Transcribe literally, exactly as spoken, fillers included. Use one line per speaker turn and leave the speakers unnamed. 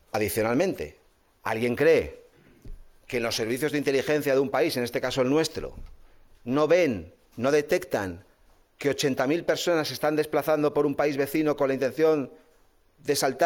Adicionalmente, ¿alguien cree que en los servicios de inteligencia de un país, en este caso el nuestro, no ven, no detectan que ochenta mil personas se están desplazando por un país vecino con la intención de saltar